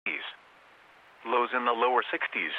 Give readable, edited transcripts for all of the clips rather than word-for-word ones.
Lows in the lower 60s.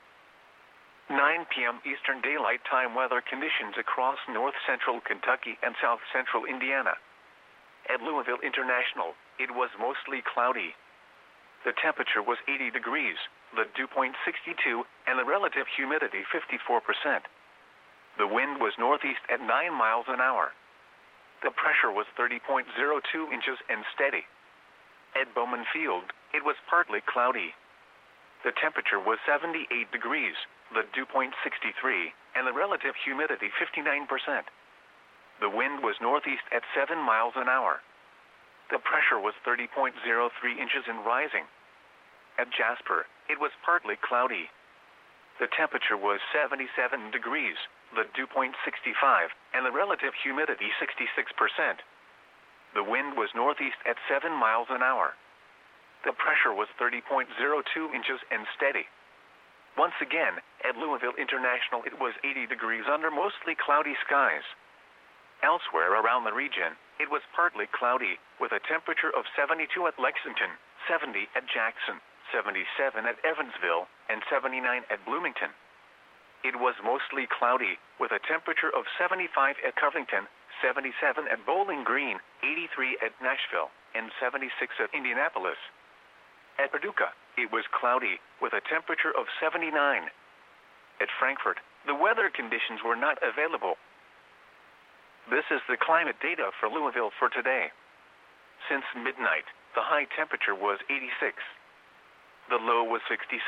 9 p.m. Eastern Daylight Time weather conditions across north central Kentucky and south central Indiana. At Louisville International, it was mostly cloudy. The temperature was 80 degrees, the dew point 62, and the relative humidity 54%. The wind was northeast at 9 miles an hour. The pressure was 30.02 inches and steady. At Bowman Field, it was partly cloudy. The temperature was 78 degrees, the dew point 63, and the relative humidity 59%. The wind was northeast at 7 miles an hour. The pressure was 30.03 inches and rising. At Jasper, it was partly cloudy. The temperature was 77 degrees, the dew point 65, and the relative humidity 66%. The wind was northeast at 7 miles an hour. The pressure was 30.02 inches and steady. Once again, at Louisville International, it was 80 degrees under mostly cloudy skies. Elsewhere around the region, it was partly cloudy, with a temperature of 72 at Lexington, 70 at Jackson, 77 at Evansville, and 79 at Bloomington. It was mostly cloudy, with a temperature of 75 at Covington, 77 at Bowling Green, 83 at Nashville, and 76 at Indianapolis. At Paducah, it was cloudy, with a temperature of 79. At Frankfort, the weather conditions were not available. This is the climate data for Louisville for today. Since midnight, the high temperature was 86. The low was 67.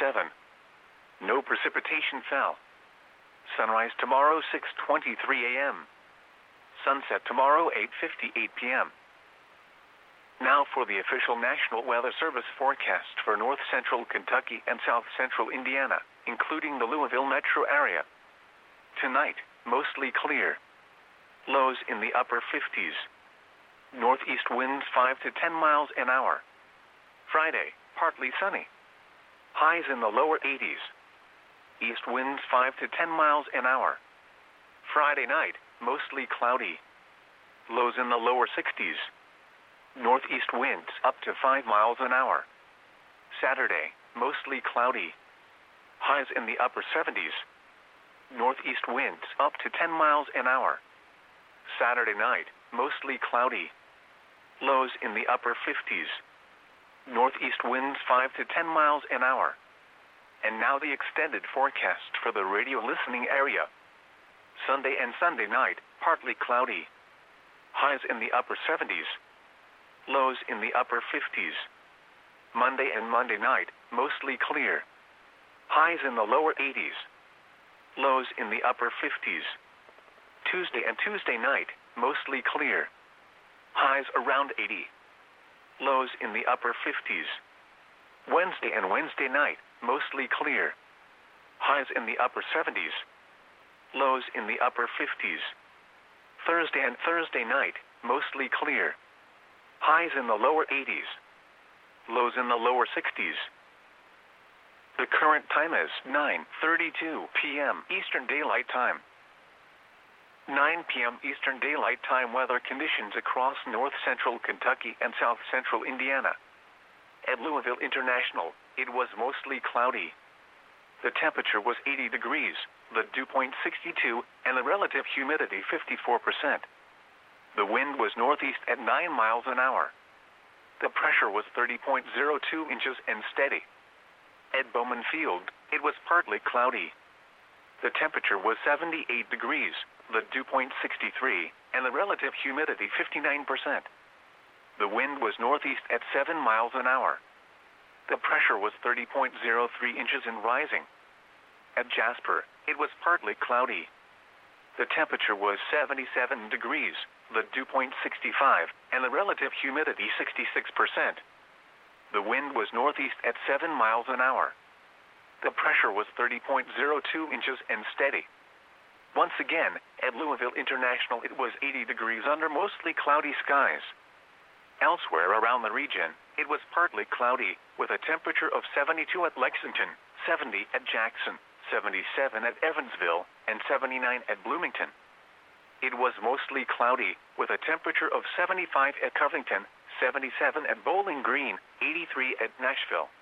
No precipitation fell. Sunrise tomorrow 6:23 a.m. Sunset tomorrow 8:58 p.m. Now for the official National Weather Service forecast for north central Kentucky and south central Indiana, including the Louisville metro area. Tonight, mostly clear. Lows in the upper 50s. Northeast winds 5 to 10 miles an hour. Friday, partly sunny. Highs in the lower 80s. East winds 5 to 10 miles an hour. Friday night, mostly cloudy. Lows in the lower 60s. Northeast winds up to 5 miles an hour. Saturday, mostly cloudy. Highs in the upper 70s. Northeast winds up to 10 miles an hour. Saturday night, mostly cloudy. Lows in the upper 50s. Northeast winds 5 to 10 miles an hour. And now the extended forecast for the radio listening area. Sunday and Sunday night, partly cloudy. Highs in the upper 70s. Lows in the upper 50s. Monday and Monday night, mostly clear. Highs in the lower 80s. Lows in the upper 50s. Tuesday and Tuesday night, mostly clear. Highs around 80. Lows in the upper 50s. Wednesday and Wednesday night, mostly clear. Highs in the upper 70s. Lows in the upper 50s. Thursday and Thursday night, mostly clear. Highs in the lower 80s. Lows in the lower 60s. The current time is 9:32 p.m. Eastern Daylight Time. 9 p.m. Eastern Daylight Time weather conditions across north central Kentucky and south central Indiana. At Louisville International, it was mostly cloudy. The temperature was 80 degrees, the dew point 62, and the relative humidity 54%. The wind was northeast at 9 miles an hour. The pressure was 30.02 inches and steady. At Bowman Field, it was partly cloudy. The temperature was 78 degrees, the dew point 63, and the relative humidity 59%. The wind was northeast at 7 miles an hour. The pressure was 30.03 inches and rising. At Jasper, it was partly cloudy. The temperature was 77 degrees, the dew point 65, and the relative humidity 66%. The wind was northeast at 7 miles an hour. The pressure was 30.02 inches and steady. Once again, at Louisville International, it was 80 degrees under mostly cloudy skies. Elsewhere around the region, it was partly cloudy, with a temperature of 72 at Lexington, 70 at Jackson, 77 at Evansville, and 79 at Bloomington. It was mostly cloudy, with a temperature of 75 at Covington, 77 at Bowling Green, 83 at Nashville,